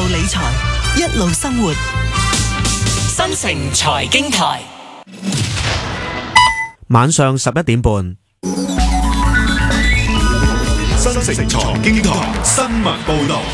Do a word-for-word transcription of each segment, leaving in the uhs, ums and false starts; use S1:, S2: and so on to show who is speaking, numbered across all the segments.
S1: 路理財，一路生活。新城財經台，
S2: 晚上十一點半。
S3: 新城財經台新聞報道。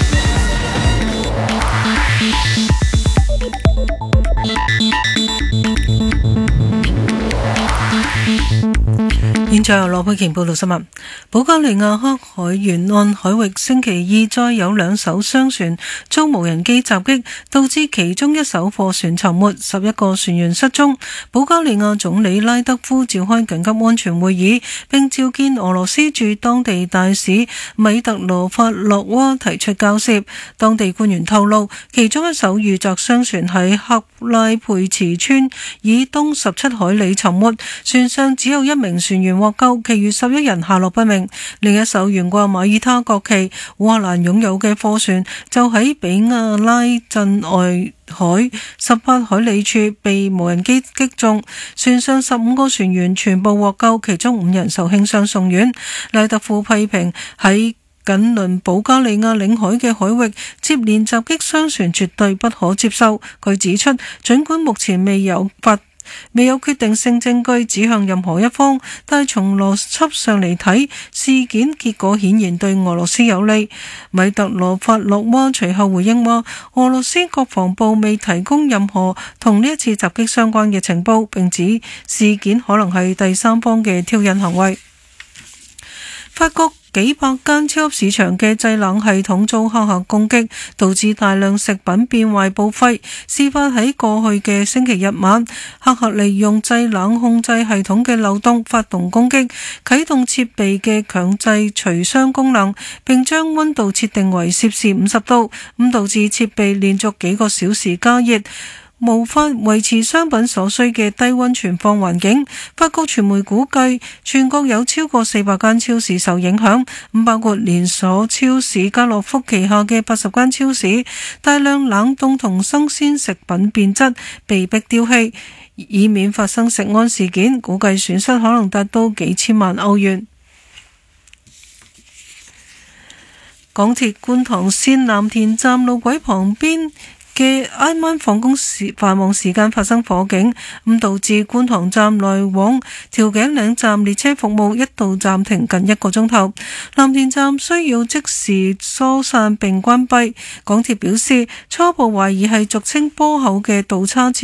S4: 現在由羅佩瓊報道新聞。保加利亞黑海沿岸海域星期二再有兩艘商船遭無人機襲擊，導致其中一艘貨船沉沒，十一個船員失蹤。保加利亞總理拉德夫召開緊急安全會議，並召見俄羅斯駐當地大使米特羅法洛娃提出交涉。當地官員透露，其中一艘遇襲商船喺克拉佩茨村以東十七海里沉沒，船上只有一名船員獲救，其餘十一人下落不明。另一艘懸掛馬耳他國旗、烏克蘭擁有嘅貨船就喺比亞拉鎮外海十八海里處被無人機擊中，船上十五個船員全部獲救，其中五人受輕傷送院。拉特夫批評喺緊鄰保加利亞領海嘅海域接連襲擊商船絕對不可接受。佢指出，儘管目前未有發未有決定性證據指向任何一方，但從邏輯上嚟睇，事件結果顯然對俄羅斯有利。米特羅法洛娃隨後回應話，俄羅斯國防部未提供任何同呢一次襲擊相關嘅情報，並指事件可能係第三方嘅挑釁行為。法國幾百間超級市場嘅製冷系統遭黑客攻擊，導致大量食品變壞報廢。事發喺過去嘅星期日晚，黑客利用製冷控制系統嘅漏洞發動攻擊，啟動設備嘅強制除霜功能，並將溫度設定為攝氏五十度，咁導致設備連續幾個小時加熱，無法維持商品所需嘅低溫存放環境。法國傳媒估計，全國有超過四百間超市受影響，包括連鎖超市家樂福旗下嘅八十間超市。大量冷凍同生鮮食品變質，被迫丟棄，以免發生食安事件。估計損失可能達到幾千萬歐元。港鐵觀塘線藍田站路軌旁邊嘅挨晚放工時繁忙時間發生火警，咁導致觀塘站來往調景嶺站列車服務一度暫停近一個鐘頭。藍田站需要即時疏散並關閉。港鐵表示，初步懷疑係俗稱波口嘅倒叉